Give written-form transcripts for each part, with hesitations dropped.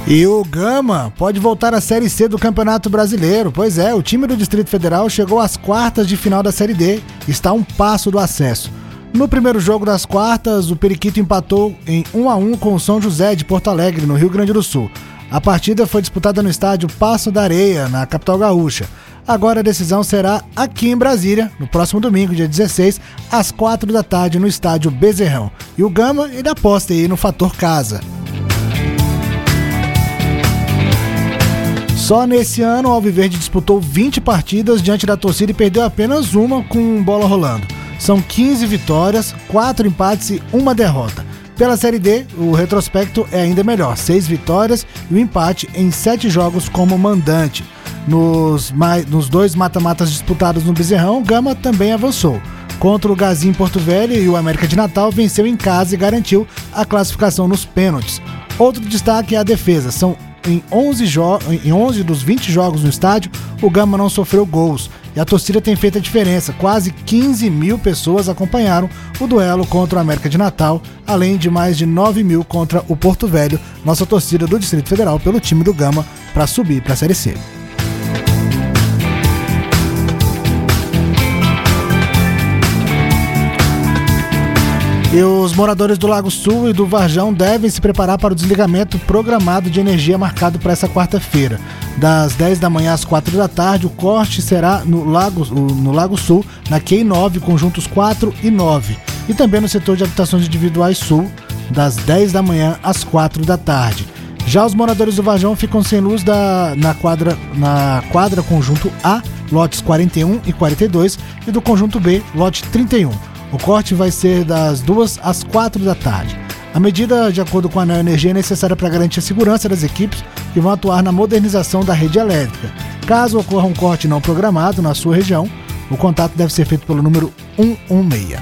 E o Gama pode voltar à Série C do Campeonato Brasileiro. Pois é, o time do Distrito Federal chegou às quartas de final da Série D e está a um passo do acesso. No primeiro jogo das quartas, o Periquito empatou em 1-1 com o São José de Porto Alegre, no Rio Grande do Sul. A partida foi disputada no estádio Passo da Areia, na capital gaúcha. Agora a decisão será aqui em Brasília, no próximo domingo, dia 16, às 4 da tarde, no estádio Bezerrão. E o Gama, ele aposta aí no fator casa. Só nesse ano, o Alviverde disputou 20 partidas diante da torcida e perdeu apenas uma com bola rolando. São 15 vitórias, 4 empates e 1 derrota. Pela Série D, o retrospecto é ainda melhor, 6 vitórias e um empate em 7 jogos como mandante. Nos 2 mata-matas disputados no Bezerrão, o Gama também avançou. Contra o Gazinho Porto Velho e o América de Natal, venceu em casa e garantiu a classificação nos pênaltis. Outro destaque é a defesa. Em 11 dos 20 jogos no estádio, o Gama não sofreu gols. E a torcida tem feito a diferença. Quase 15 mil pessoas acompanharam o duelo contra o América de Natal, além de mais de 9 mil contra o Porto Velho, nossa torcida do Distrito Federal, pelo time do Gama para subir para a Série C. E os moradores do Lago Sul e do Varjão devem se preparar para o desligamento programado de energia marcado para essa quarta-feira. Das 10 da manhã às 4 da tarde, o corte será no Lago Sul, na QI 9, conjuntos 4 e 9. E também no setor de habitações individuais Sul, das 10 da manhã às 4 da tarde. Já os moradores do Varjão ficam sem luz na quadra conjunto A, lotes 41 e 42, e do conjunto B, lote 31. O corte vai ser das 2 às 4 da tarde. A medida, de acordo com a ANEEL Energia, é necessária para garantir a segurança das equipes que vão atuar na modernização da rede elétrica. Caso ocorra um corte não programado na sua região, o contato deve ser feito pelo número 116.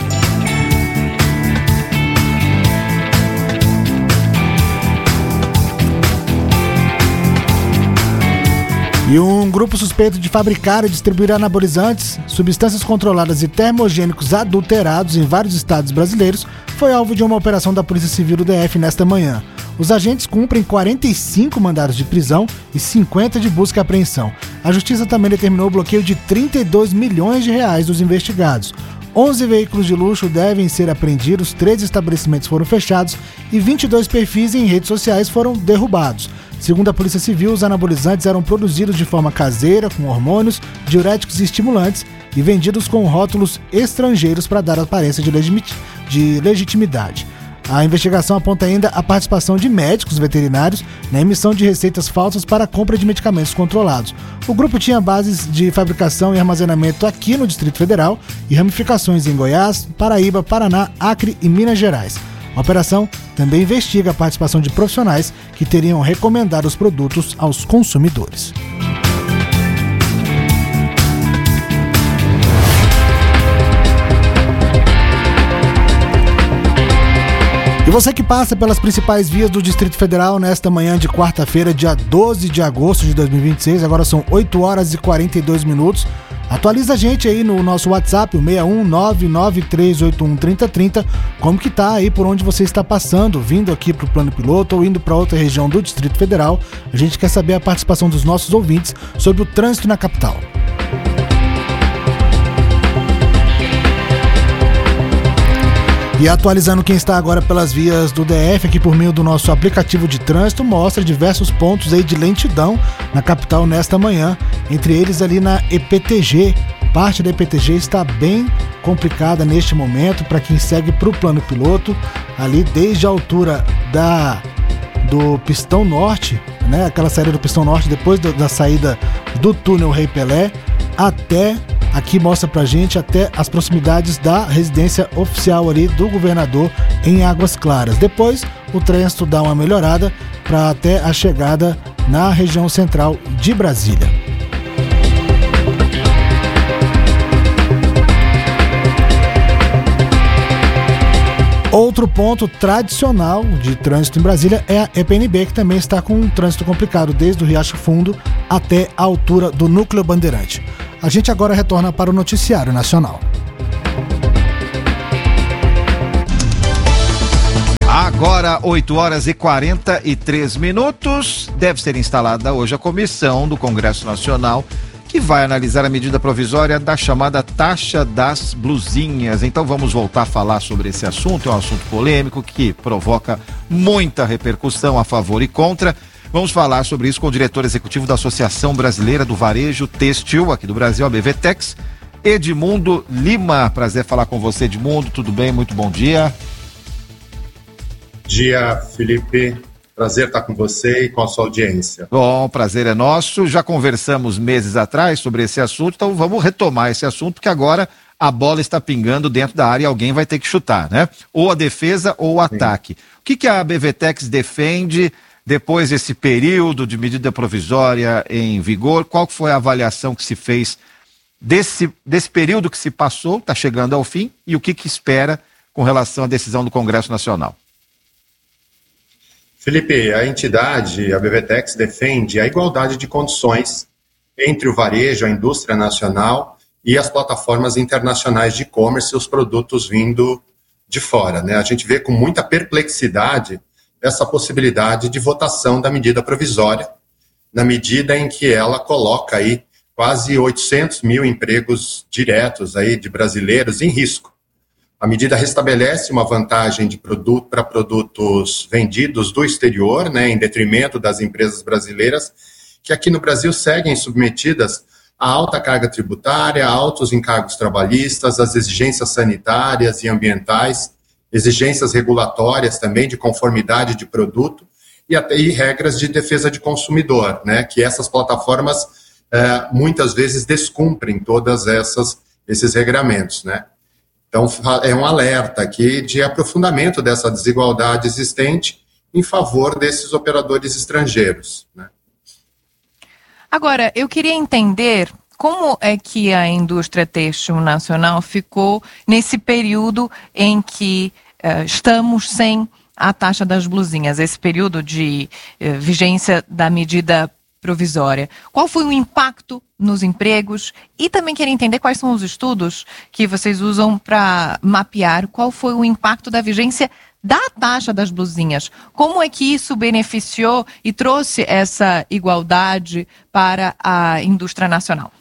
E um grupo suspeito de fabricar e distribuir anabolizantes, substâncias controladas e termogênicos adulterados em vários estados brasileiros foi alvo de uma operação da Polícia Civil do DF nesta manhã. Os agentes cumprem 45 mandados de prisão e 50 de busca e apreensão. A Justiça também determinou o bloqueio de 32 milhões de reais dos investigados. 11 veículos de luxo devem ser apreendidos, 13 estabelecimentos foram fechados e 22 perfis em redes sociais foram derrubados. Segundo a Polícia Civil, os anabolizantes eram produzidos de forma caseira, com hormônios, diuréticos e estimulantes, e vendidos com rótulos estrangeiros para dar aparência de legitimidade. A investigação aponta ainda a participação de médicos veterinários na emissão de receitas falsas para a compra de medicamentos controlados. O grupo tinha bases de fabricação e armazenamento aqui no Distrito Federal e ramificações em Goiás, Paraíba, Paraná, Acre e Minas Gerais. A operação também investiga a participação de profissionais que teriam recomendado os produtos aos consumidores. E você que passa pelas principais vias do Distrito Federal nesta manhã de quarta-feira, dia 12 de agosto de 2026, agora são 8 horas e 42 minutos. Atualiza a gente aí no nosso WhatsApp, o 61993813030, como que tá aí por onde você está passando, vindo aqui pro Plano Piloto ou indo para outra região do Distrito Federal. A gente quer saber a participação dos nossos ouvintes sobre o trânsito na capital. E atualizando quem está agora pelas vias do DF, aqui por meio do nosso aplicativo de trânsito, mostra diversos pontos aí de lentidão na capital nesta manhã, entre eles ali na EPTG. Parte da EPTG está bem complicada neste momento para quem segue para o Plano Piloto, ali desde a altura do Pistão Norte, né, aquela saída do Pistão Norte, depois da saída do túnel Rei Pelé, até... Aqui mostra pra gente até as proximidades da residência oficial ali do governador em Águas Claras. Depois o trânsito dá uma melhorada para até a chegada na região central de Brasília. Outro ponto tradicional de trânsito em Brasília é a EPNB, que também está com um trânsito complicado desde o Riacho Fundo até a altura do Núcleo Bandeirante. A gente agora retorna para o Noticiário Nacional. Agora, 8h43. Deve ser instalada hoje a comissão do Congresso Nacional que vai analisar a medida provisória da chamada taxa das blusinhas. Então vamos voltar a falar sobre esse assunto. É um assunto polêmico que provoca muita repercussão a favor e contra. Vamos falar sobre isso com o diretor executivo da Associação Brasileira do Varejo Têxtil aqui do Brasil, a BVTEX, Edmundo Lima. Prazer falar com você, Edmundo. Tudo bem? Muito bom dia. Dia, Felipe. Prazer estar com você e com a sua audiência. Bom, o prazer é nosso. Já conversamos meses atrás sobre esse assunto, então vamos retomar esse assunto, porque agora a bola está pingando dentro da área e alguém vai ter que chutar, né? Ou a defesa ou o ataque. O que a BVTEX defende depois desse período de medida provisória em vigor? Qual foi a avaliação que se fez desse período que se passou, está chegando ao fim, e o que espera com relação à decisão do Congresso Nacional? Felipe, a entidade, a BVTEX, defende a igualdade de condições entre o varejo, a indústria nacional e as plataformas internacionais de e-commerce e os produtos vindo de fora, né? A gente vê com muita perplexidade essa possibilidade de votação da medida provisória, na medida em que ela coloca aí quase 800 mil empregos diretos aí de brasileiros em risco. A medida restabelece uma vantagem de produto para produtos vendidos do exterior, né, em detrimento das empresas brasileiras, que aqui no Brasil seguem submetidas a alta carga tributária, a altos encargos trabalhistas, as exigências sanitárias e ambientais, exigências regulatórias também de conformidade de produto e regras de defesa de consumidor, né, que essas plataformas muitas vezes descumprem todas esses regramentos, né. Então, é um alerta aqui de aprofundamento dessa desigualdade existente em favor desses operadores estrangeiros, né? Agora, eu queria entender como é que a indústria têxtil nacional ficou nesse período em que estamos sem a taxa das blusinhas, esse período de vigência da medida provisória. Qual foi o impacto nos empregos? E também queria entender quais são os estudos que vocês usam para mapear qual foi o impacto da vigência da taxa das blusinhas. Como é que isso beneficiou e trouxe essa igualdade para a indústria nacional?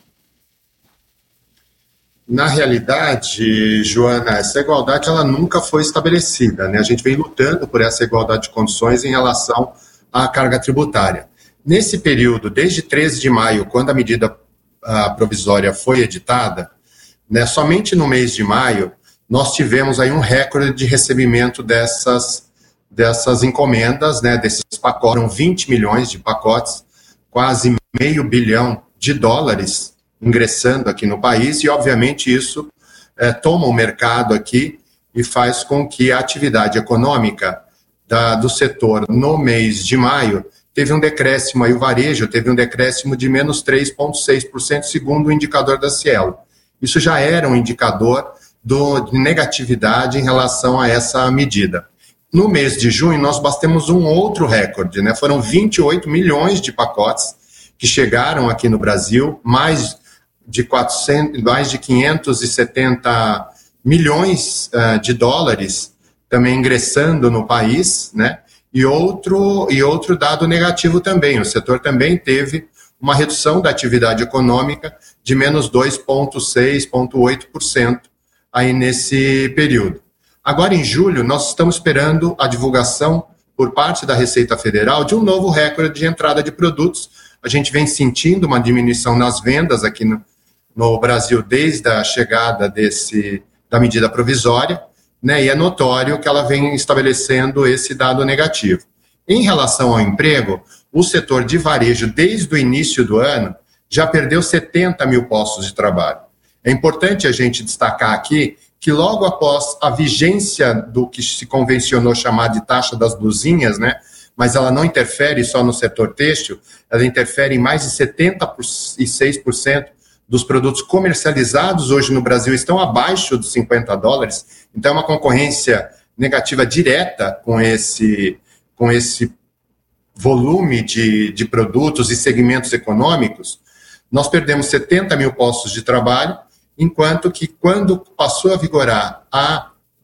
Na realidade, Joana, essa igualdade ela nunca foi estabelecida, né? A gente vem lutando por essa igualdade de condições em relação à carga tributária. Nesse período, desde 13 de maio, quando a medida provisória foi editada, né, somente no mês de maio, nós tivemos aí um recorde de recebimento dessas encomendas, né, desses pacotes. Foram 20 milhões de pacotes, quase $500 bilhão ingressando aqui no país, e obviamente isso toma o mercado aqui e faz com que a atividade econômica do setor no mês de maio teve um decréscimo, aí o varejo teve um decréscimo de menos 3,6%, segundo o indicador da Cielo. Isso já era um indicador de negatividade em relação a essa medida. No mês de junho, nós batemos um outro recorde, né? Foram 28 milhões de pacotes que chegaram aqui no Brasil, mais de 570 milhões de dólares também ingressando no país, né? E outro dado negativo também, o setor também teve uma redução da atividade econômica de menos 2,6%, aí nesse período. Agora, em julho, nós estamos esperando a divulgação por parte da Receita Federal de um novo recorde de entrada de produtos. A gente vem sentindo uma diminuição nas vendas aqui no Brasil desde a chegada da medida provisória, né, e é notório que ela vem estabelecendo esse dado negativo. Em relação ao emprego, o setor de varejo, desde o início do ano, já perdeu 70 mil postos de trabalho. É importante a gente destacar aqui que logo após a vigência do que se convencionou chamar de taxa das blusinhas, né, mas ela não interfere só no setor têxtil, ela interfere em mais de 76% dos produtos comercializados hoje no Brasil estão abaixo dos $50, então é uma concorrência negativa direta com esse volume de produtos e segmentos econômicos. Nós perdemos 70 mil postos de trabalho, enquanto que quando passou a vigorar a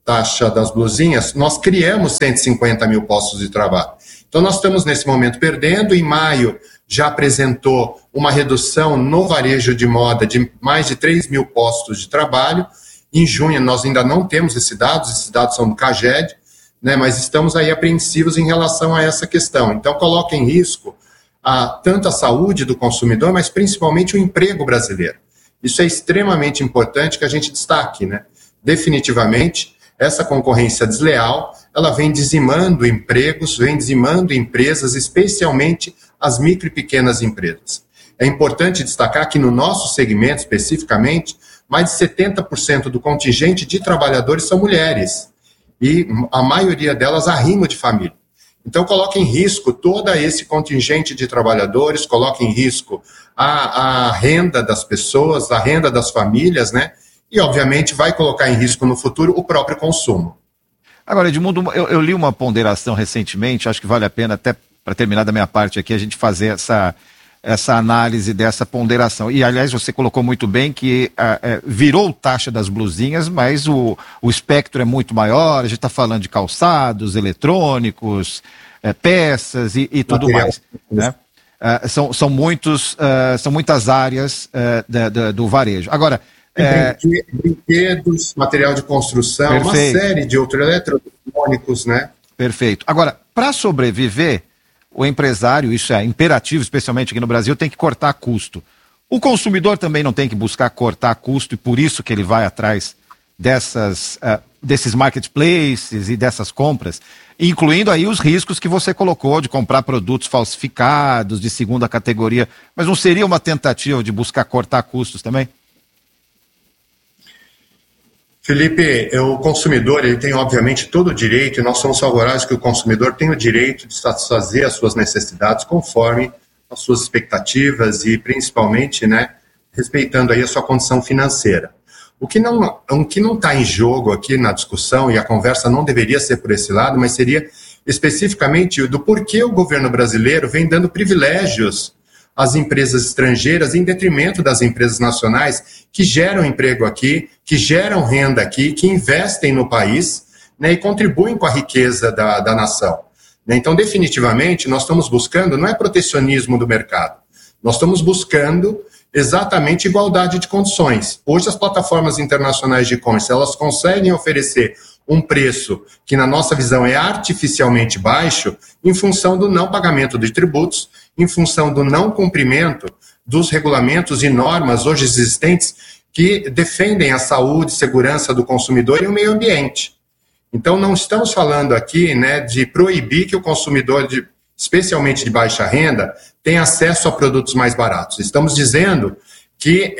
taxa das blusinhas, nós criamos 150 mil postos de trabalho. Então, nós estamos nesse momento perdendo. Em maio, já apresentou uma redução no varejo de moda de mais de 3 mil postos de trabalho. Em junho, nós ainda não temos esses dados são do CAGED, né, mas estamos aí apreensivos em relação a essa questão. Então, coloca em risco tanto a saúde do consumidor, mas principalmente o emprego brasileiro. Isso é extremamente importante que a gente destaque, né? Definitivamente, essa concorrência desleal, ela vem dizimando empregos, vem dizimando empresas, especialmente as micro e pequenas empresas. É importante destacar que no nosso segmento, especificamente, mais de 70% do contingente de trabalhadores são mulheres, e a maioria delas arrimo de família. Então, coloca em risco todo esse contingente de trabalhadores, coloca em risco a renda das pessoas, a renda das famílias, né? E, obviamente, vai colocar em risco no futuro o próprio consumo. Agora, Edmundo, eu li uma ponderação recentemente, acho que vale a pena, até para terminar da minha parte aqui, a gente fazer essa análise dessa ponderação. E, aliás, você colocou muito bem que virou taxa das blusinhas, mas o espectro é muito maior, a gente está falando de calçados, eletrônicos, peças e tudo mais, né? São muitas áreas do varejo. Agora, brinquedos, material de construção, perfeito. Uma série de outros eletrônicos, né? Perfeito. Agora, para sobreviver, o empresário, isso é imperativo, especialmente aqui no Brasil, tem que cortar custo. O consumidor também não tem que buscar cortar custo e por isso que ele vai atrás desses marketplaces e dessas compras, incluindo aí os riscos que você colocou de comprar produtos falsificados, de segunda categoria. Mas não seria uma tentativa de buscar cortar custos também? Felipe, o consumidor ele tem, obviamente, todo o direito, e nós somos favoráveis que o consumidor tenha o direito de satisfazer as suas necessidades conforme as suas expectativas e, principalmente, né, respeitando aí a sua condição financeira. O que não está em jogo aqui na discussão, e a conversa não deveria ser por esse lado, mas seria especificamente do porquê o governo brasileiro vem dando privilégios às empresas estrangeiras em detrimento das empresas nacionais que geram emprego aqui, que geram renda aqui, que investem no país, né, e contribuem com a riqueza da nação. Então, definitivamente, nós estamos buscando, não é protecionismo do mercado, nós estamos buscando exatamente igualdade de condições. Hoje, as plataformas internacionais de e-commerce, elas conseguem oferecer um preço que, na nossa visão, é artificialmente baixo em função do não pagamento de tributos, em função do não cumprimento dos regulamentos e normas hoje existentes que defendem a saúde e segurança do consumidor e o meio ambiente. Então, não estamos falando aqui, né, de proibir que o consumidor, especialmente de baixa renda, tenha acesso a produtos mais baratos. Estamos dizendo que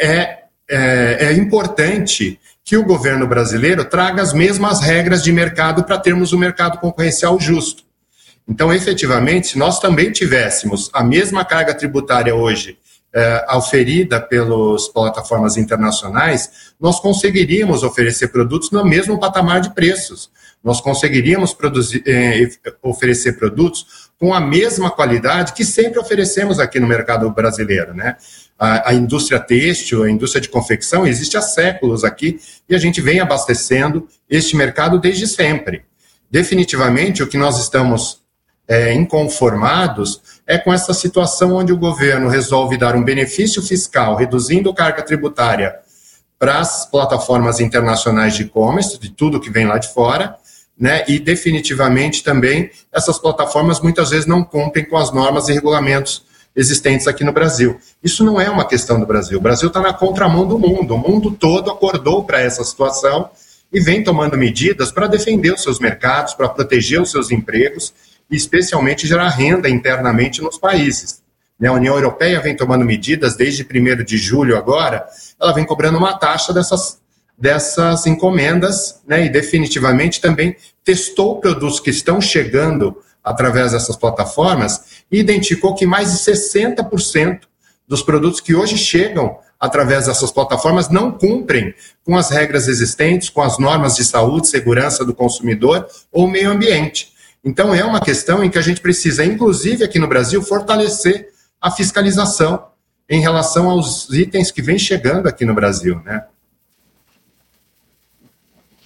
é importante que o governo brasileiro traga as mesmas regras de mercado para termos um mercado concorrencial justo. Então, efetivamente, se nós também tivéssemos a mesma carga tributária hoje oferida pelas plataformas internacionais, nós conseguiríamos oferecer produtos no mesmo patamar de preços. Nós conseguiríamos oferecer produtos com a mesma qualidade que sempre oferecemos aqui no mercado brasileiro, né? A indústria têxtil, a indústria de confecção existe há séculos aqui e a gente vem abastecendo este mercado desde sempre. Definitivamente, o que nós estamos inconformados é com essa situação onde o governo resolve dar um benefício fiscal, reduzindo carga tributária para as plataformas internacionais de e-commerce, de tudo que vem lá de fora, né? E definitivamente também essas plataformas muitas vezes não cumprem com as normas e regulamentos existentes aqui no Brasil. Isso não é uma questão do Brasil. O Brasil está na contramão do mundo. O mundo todo acordou para essa situação e vem tomando medidas para defender os seus mercados, para proteger os seus empregos e especialmente gerar renda internamente nos países. A União Europeia vem tomando medidas desde 1º de julho agora, ela vem cobrando uma taxa dessas encomendas, né, e definitivamente também testou produtos que estão chegando através dessas plataformas e identificou que mais de 60% dos produtos que hoje chegam através dessas plataformas não cumprem com as regras existentes, com as normas de saúde, segurança do consumidor ou meio ambiente. Então é uma questão em que a gente precisa, inclusive aqui no Brasil, fortalecer a fiscalização em relação aos itens que vêm chegando aqui no Brasil, né?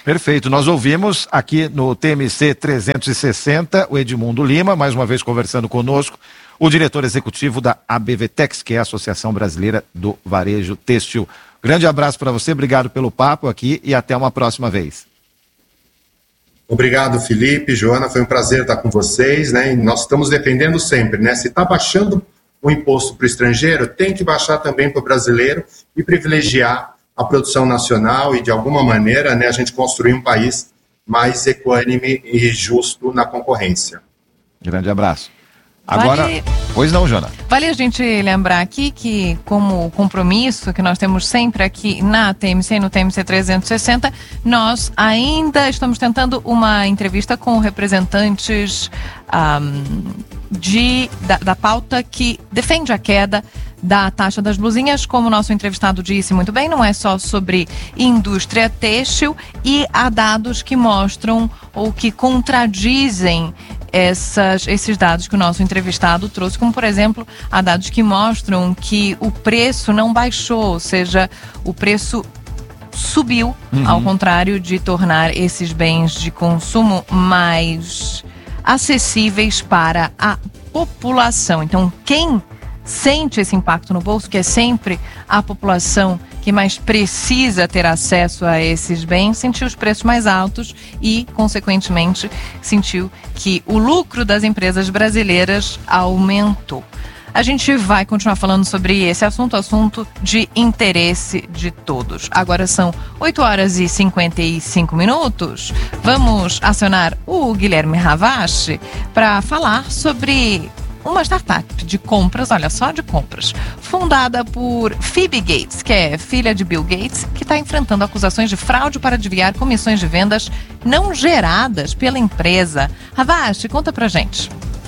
Perfeito, nós ouvimos aqui no TMC 360 o Edmundo Lima, mais uma vez conversando conosco, o diretor executivo da ABVTEX, que é a Associação Brasileira do Varejo Têxtil. Grande abraço para você, obrigado pelo papo aqui e até uma próxima vez. Obrigado, Felipe, Joana, foi um prazer estar com vocês, né? E nós estamos defendendo sempre, né? Se está baixando o imposto para o estrangeiro, tem que baixar também para o brasileiro e privilegiar a produção nacional e, de alguma maneira, né, a gente construir um país mais equânime e justo na concorrência. Grande abraço. Agora, pois não, Joana? Vale a gente lembrar aqui que, como compromisso que nós temos sempre aqui na TMC, no TMC 360, nós ainda estamos tentando uma entrevista com representantes da pauta que defende a queda da taxa das blusinhas. Como o nosso entrevistado disse muito bem, não é só sobre indústria têxtil, e há dados que mostram ou que contradizem esses dados que o nosso entrevistado trouxe, como, por exemplo, há dados que mostram que o preço não baixou, ou seja, o preço subiu, ao contrário de tornar esses bens de consumo mais acessíveis para a população. Então, quem sente esse impacto no bolso, que é sempre a população que mais precisa ter acesso a esses bens, sentiu os preços mais altos e, consequentemente, sentiu que o lucro das empresas brasileiras aumentou. A gente vai continuar falando sobre esse assunto de interesse de todos. Agora são 8h55. Vamos acionar o Guilherme Ravache para falar sobre uma startup de compras, olha só, de compras, fundada por Phoebe Gates, que é filha de Bill Gates, que está enfrentando acusações de fraude para desviar comissões de vendas não geradas pela empresa. Ravache, conta pra gente.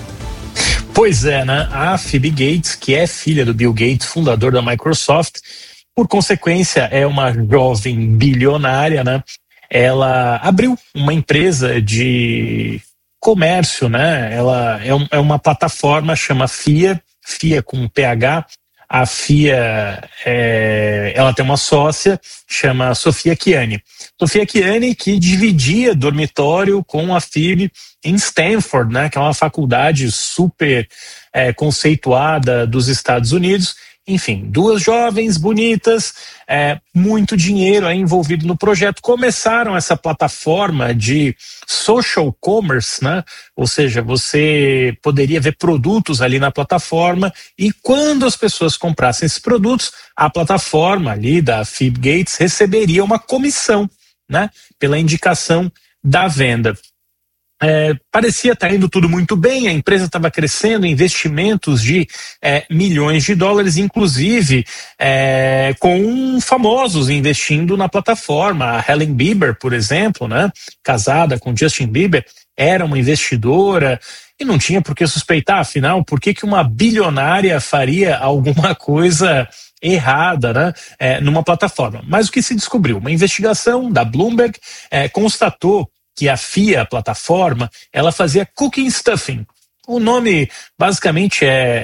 Pois é, né? A Phoebe Gates, que é filha do Bill Gates, fundador da Microsoft, por consequência é uma jovem bilionária, né? Ela abriu uma empresa de comércio, né? Ela é uma plataforma, chama FIA com PH. A FIA, ela tem uma sócia, chama Sofia Chiani. Sofia Chiani, que dividia dormitório com a Phoebe em Stanford, né? Que é uma faculdade super conceituada dos Estados Unidos. Enfim, duas jovens bonitas, muito dinheiro envolvido no projeto. Começaram essa plataforma de social commerce, né? Ou seja, você poderia ver produtos ali na plataforma e quando as pessoas comprassem esses produtos, a plataforma ali da Phoebe Gates receberia uma comissão, né? Pela indicação da venda. Parecia estar indo tudo muito bem, a empresa estava crescendo, investimentos de milhões de dólares, inclusive com famosos investindo na plataforma. A Hailey Bieber, por exemplo, né, casada com Justin Bieber, era uma investidora e não tinha por que suspeitar, afinal, por que uma bilionária faria alguma coisa errada, né, numa plataforma. Mas o que se descobriu? Uma investigação da Bloomberg constatou que a FIA, a plataforma, ela fazia cookie stuffing. O nome, basicamente,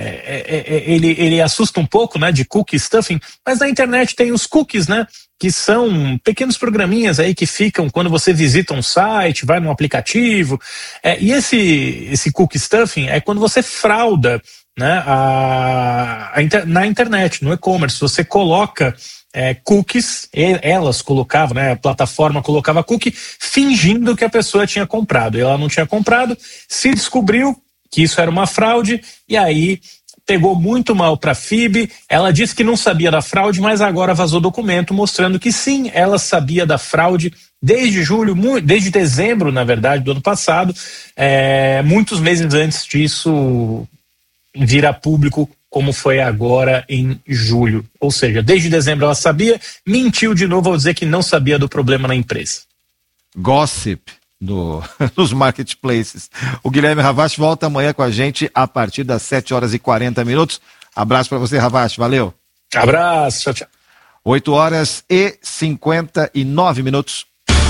ele assusta um pouco, né, de cookie stuffing, mas na internet tem os cookies, né, que são pequenos programinhas aí que ficam quando você visita um site, vai num aplicativo, e esse cookie stuffing é quando você frauda, né, na internet, no e-commerce, você coloca cookies, elas colocavam, né, a plataforma colocava cookie fingindo que a pessoa tinha comprado, e ela não tinha comprado, se descobriu que isso era uma fraude, e aí pegou muito mal para a Phoebe. Ela disse que não sabia da fraude, mas agora vazou documento mostrando que sim, ela sabia da fraude desde dezembro, na verdade, do ano passado, muitos meses antes disso vir a público, como foi agora em julho. Ou seja, desde dezembro ela sabia, mentiu de novo ao dizer que não sabia do problema na empresa. Gossip dos marketplaces. O Guilherme Ravache volta amanhã com a gente a partir das 7h40. Abraço para você, Ravache, valeu. Abraço, tchau, tchau. 8h59.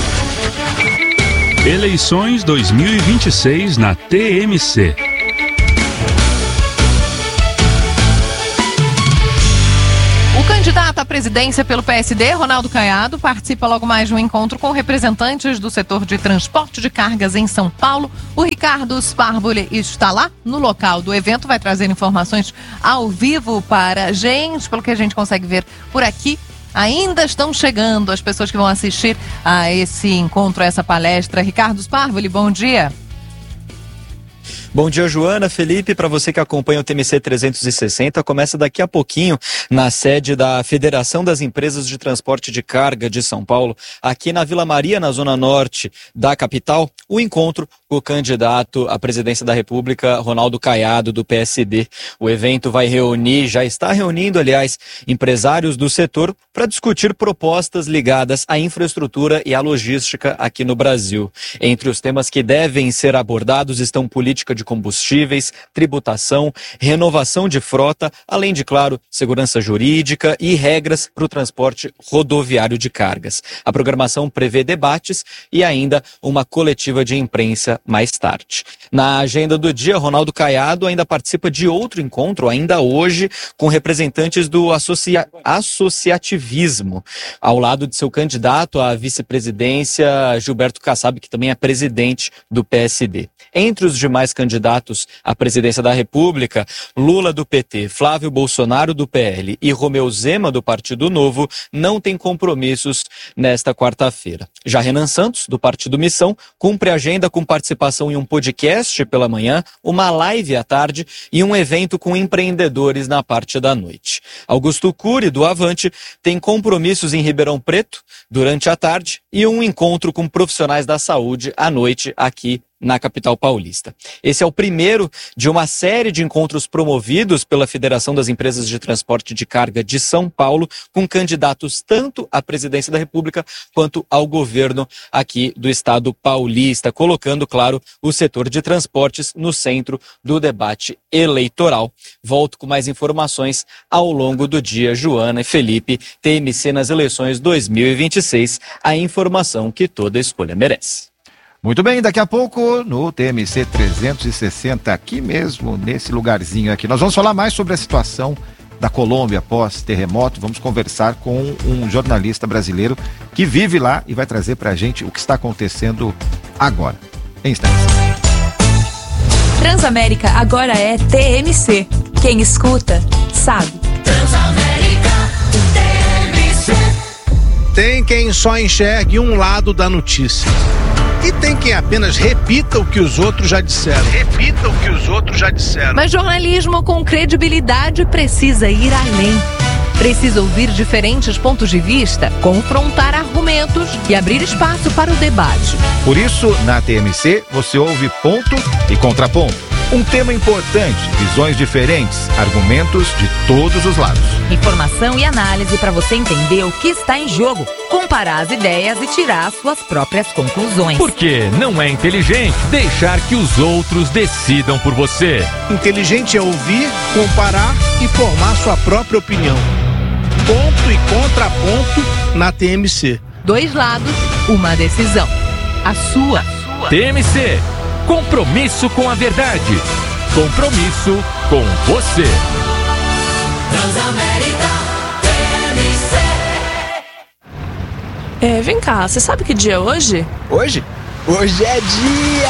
Eleições 2026 na TMC. O candidato a vice-presidência pelo PSD, Ronaldo Caiado, participa logo mais de um encontro com representantes do setor de transporte de cargas em São Paulo. O Ricardo Sparvoli está lá no local do evento, vai trazer informações ao vivo para a gente, pelo que a gente consegue ver por aqui. Ainda estão chegando as pessoas que vão assistir a esse encontro, a essa palestra. Ricardo Sparvoli, bom dia. Bom dia, Joana, Felipe, para você que acompanha o TMC 360, começa daqui a pouquinho na sede da Federação das Empresas de Transporte de Carga de São Paulo, aqui na Vila Maria, na zona norte da capital, o encontro com o candidato à presidência da República, Ronaldo Caiado, do PSD. O evento vai reunir, já está reunindo, aliás, empresários do setor para discutir propostas ligadas à infraestrutura e à logística aqui no Brasil. Entre os temas que devem ser abordados estão política de combustíveis, tributação, renovação de frota, além de, claro, segurança jurídica e regras para o transporte rodoviário de cargas. A programação prevê debates e ainda uma coletiva de imprensa mais tarde. Na agenda do dia, Ronaldo Caiado ainda participa de outro encontro, ainda hoje, com representantes do associativismo, ao lado de seu candidato à vice-presidência, Gilberto Kassab, que também é presidente do PSD. Entre os demais candidatos à presidência da República, Lula do PT, Flávio Bolsonaro do PL e Romeu Zema do Partido Novo não têm compromissos nesta quarta-feira. Já Renan Santos, do Partido Missão, cumpre a agenda com participação em um podcast pela manhã, uma live à tarde e um evento com empreendedores na parte da noite. Augusto Cury, do Avante, tem compromissos em Ribeirão Preto durante a tarde e um encontro com profissionais da saúde à noite aqui na capital paulista. Esse é o primeiro de uma série de encontros promovidos pela Federação das Empresas de Transporte de Carga de São Paulo, com candidatos tanto à presidência da República quanto ao governo aqui do estado paulista, colocando, claro, o setor de transportes no centro do debate eleitoral. Volto com mais informações ao longo do dia. Joana e Felipe, TMC nas eleições 2026, a informação que toda escolha merece. Muito bem, daqui a pouco no TMC 360, aqui mesmo, nesse lugarzinho aqui, nós vamos falar mais sobre a situação da Colômbia pós-terremoto. Vamos conversar com um jornalista brasileiro que vive lá e vai trazer pra gente o que está acontecendo agora, em instantes. Transamérica agora é TMC. Quem escuta, sabe. Transamérica TMC. Tem quem só enxergue um lado da notícia. E tem quem apenas repita o que os outros já disseram. Mas jornalismo com credibilidade precisa ir além. Precisa ouvir diferentes pontos de vista, confrontar argumentos e abrir espaço para o debate. Por isso, na TMC, você ouve ponto e contraponto. Um tema importante, visões diferentes, argumentos de todos os lados. Informação e análise para você entender o que está em jogo, comparar as ideias e tirar as suas próprias conclusões. Porque não é inteligente deixar que os outros decidam por você. Inteligente é ouvir, comparar e formar sua própria opinião. Ponto e contraponto na TMC. Dois lados, uma decisão. A sua. TMC. Compromisso com a verdade. Compromisso com você. Transamérica TMC. Vem cá, você sabe que dia é hoje? Hoje? Hoje é dia